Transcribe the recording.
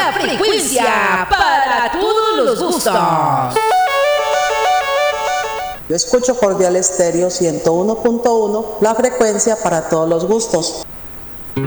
la frecuencia para todos los gustos. Yo escucho Cordial Estéreo 101.1, la frecuencia para todos los gustos.